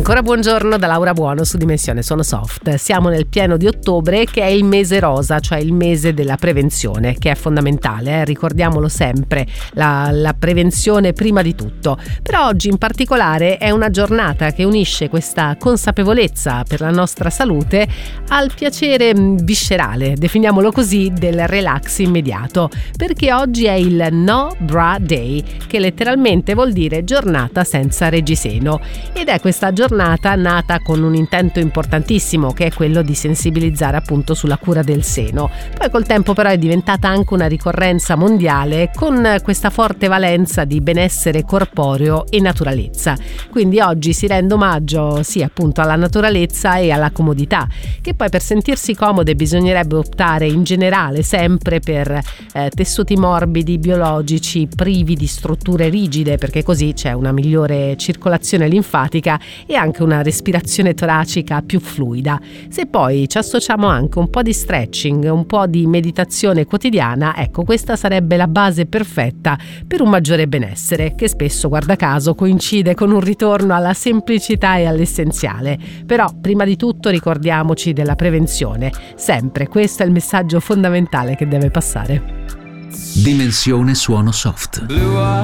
Ancora buongiorno da Laura Buono su Dimensione Suono Soft. Siamo nel pieno di ottobre, che è il mese rosa, cioè il mese della prevenzione, che è fondamentale, ricordiamolo sempre, la prevenzione prima di tutto. Però oggi in particolare è una giornata che unisce questa consapevolezza per la nostra salute al piacere viscerale, definiamolo così, del relax immediato, perché oggi è il No Bra Day, che letteralmente vuol dire giornata senza reggiseno, ed è questa giornata nata con un intento importantissimo, che è quello di sensibilizzare appunto sulla cura del seno. Poi col tempo però è diventata anche una ricorrenza mondiale, con questa forte valenza di benessere corporeo e naturalezza. Quindi oggi si rende omaggio sì appunto alla naturalezza e alla comodità, che poi per sentirsi comode bisognerebbe optare in generale sempre per tessuti morbidi, biologici, privi di strutture rigide, perché così c'è una migliore circolazione linfatica e anche una respirazione toracica più fluida. Se poi ci associamo anche un po' di stretching, un po' di meditazione quotidiana, ecco, questa sarebbe la base perfetta per un maggiore benessere, che spesso, guarda caso, coincide con un ritorno alla semplicità e all'essenziale. Però prima di tutto ricordiamoci della prevenzione, sempre. Questo è il messaggio fondamentale che deve passare. Dimensione Suono Soft.